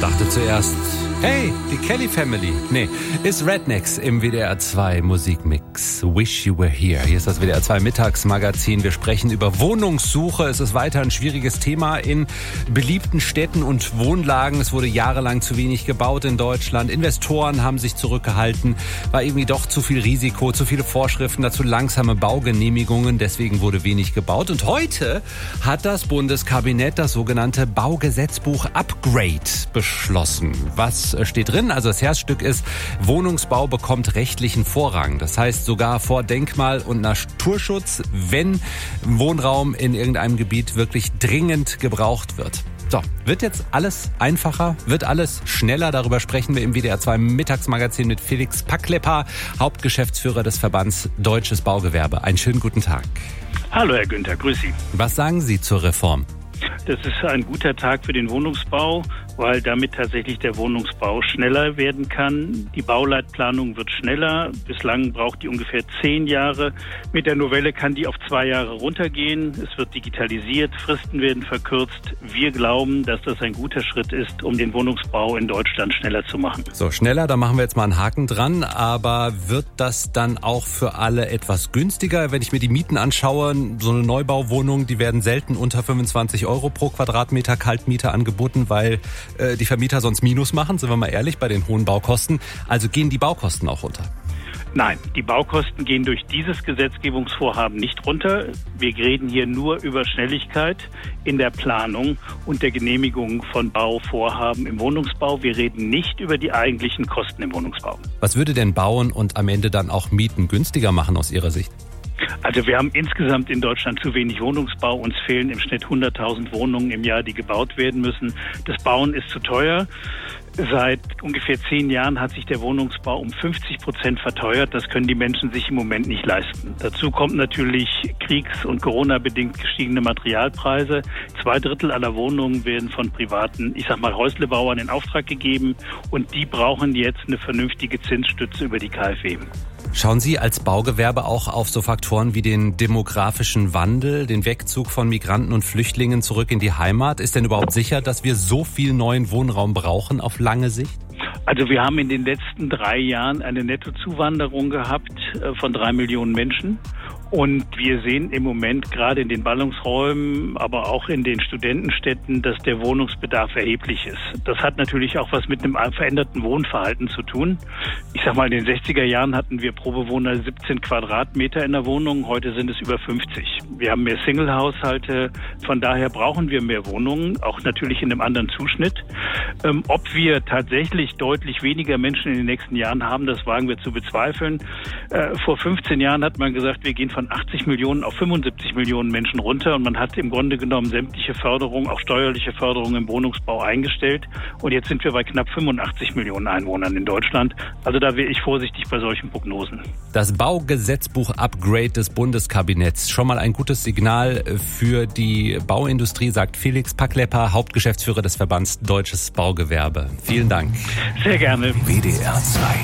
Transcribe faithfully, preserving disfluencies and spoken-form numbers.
dachte zuerst, hey, die Kelly Family. Nee, ist Rednecks im W D R zwei Musikmix. Wish You Were Here. Hier ist das W D R zwei Mittagsmagazin. Wir sprechen über Wohnungssuche. Es ist weiter ein schwieriges Thema in beliebten Städten und Wohnlagen. Es wurde jahrelang zu wenig gebaut in Deutschland. Investoren haben sich zurückgehalten. War irgendwie doch zu viel Risiko, zu viele Vorschriften, dazu langsame Baugenehmigungen. Deswegen wurde wenig gebaut. Und heute hat das Bundeskabinett das sogenannte Baugesetzbuch Upgrade beschlossen. Was steht drin? Also das Herzstück ist, Wohnungsbau bekommt rechtlichen Vorrang. Das heißt sogar vor Denkmal- und Naturschutz, wenn Wohnraum in irgendeinem Gebiet wirklich dringend gebraucht wird. So, wird jetzt alles einfacher? Wird alles schneller? Darüber sprechen wir im W D R zwei Mittagsmagazin mit Felix Paklepa, Hauptgeschäftsführer des Verbands Deutsches Baugewerbe. Einen schönen guten Tag. Hallo Herr Günther, grüß Sie. Was sagen Sie zur Reform? Das ist ein guter Tag für den Wohnungsbau, weil damit tatsächlich der Wohnungsbau schneller werden kann. Die Bauleitplanung wird schneller. Bislang braucht die ungefähr zehn Jahre. Mit der Novelle kann die auf zwei Jahre runtergehen. Es wird digitalisiert, Fristen werden verkürzt. Wir glauben, dass das ein guter Schritt ist, um den Wohnungsbau in Deutschland schneller zu machen. So, schneller, da machen wir jetzt mal einen Haken dran. Aber wird das dann auch für alle etwas günstiger? Wenn ich mir die Mieten anschaue, so eine Neubauwohnung, die werden selten unter fünfundzwanzig Euro pro Quadratmeter Kaltmiete angeboten, weil äh, die Vermieter sonst Minus machen, sind wir mal ehrlich, bei den hohen Baukosten. Also gehen die Baukosten auch runter? Nein, die Baukosten gehen durch dieses Gesetzgebungsvorhaben nicht runter. Wir reden hier nur über Schnelligkeit in der Planung und der Genehmigung von Bauvorhaben im Wohnungsbau. Wir reden nicht über die eigentlichen Kosten im Wohnungsbau. Was würde denn Bauen und am Ende dann auch Mieten günstiger machen aus Ihrer Sicht? Also wir haben insgesamt in Deutschland zu wenig Wohnungsbau. Uns fehlen im Schnitt hunderttausend Wohnungen im Jahr, die gebaut werden müssen. Das Bauen ist zu teuer. Seit ungefähr zehn Jahren hat sich der Wohnungsbau um fünfzig Prozent verteuert. Das können die Menschen sich im Moment nicht leisten. Dazu kommt natürlich kriegs- und Corona-bedingt gestiegene Materialpreise. Zwei Drittel aller Wohnungen werden von privaten, ich sag mal, Häuslebauern in Auftrag gegeben. Und die brauchen jetzt eine vernünftige Zinsstütze über die K f W. Schauen Sie als Baugewerbe auch auf so Faktoren wie den demografischen Wandel, den Wegzug von Migranten und Flüchtlingen zurück in die Heimat? Ist denn überhaupt sicher, dass wir so viel neuen Wohnraum brauchen auf lange Sicht? Also wir haben in den letzten drei Jahren eine Nettozuwanderung gehabt von drei Millionen Menschen. Und wir sehen im Moment gerade in den Ballungsräumen, aber auch in den Studentenstädten, dass der Wohnungsbedarf erheblich ist. Das hat natürlich auch was mit einem veränderten Wohnverhalten zu tun. Ich sag mal, in den sechziger Jahren hatten wir pro Bewohner siebzehn Quadratmeter in der Wohnung. Heute sind es über fünfzig. Wir haben mehr Single-Haushalte. Von daher brauchen wir mehr Wohnungen, auch natürlich in einem anderen Zuschnitt. Ähm, ob wir tatsächlich deutlich weniger Menschen in den nächsten Jahren haben, das wagen wir zu bezweifeln. Äh, vor fünfzehn Jahren hat man gesagt, wir gehen von achtzig Millionen auf fünfundsiebzig Millionen Menschen runter und man hat im Grunde genommen sämtliche Förderung, auch steuerliche Förderung im Wohnungsbau eingestellt und jetzt sind wir bei knapp fünfundachtzig Millionen Einwohnern in Deutschland. Also da wäre ich vorsichtig bei solchen Prognosen. Das Baugesetzbuch Upgrade des Bundeskabinetts, schon mal ein gutes Signal für die Bauindustrie, sagt Felix Paklepa, Hauptgeschäftsführer des Verbands Deutsches Baugewerbe. Vielen Dank. Sehr gerne. W D R zwei